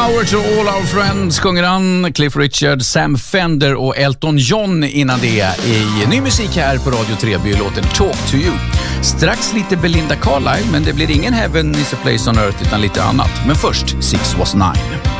Power to all our friends sjunger han. Cliff Richard, Sam Fender och Elton John innan det i ny musik här på Radio Treby, låten Talk to You. Strax lite Belinda Carlisle, men det blir ingen Heaven is a place on earth utan lite annat. Men först 6 was 9.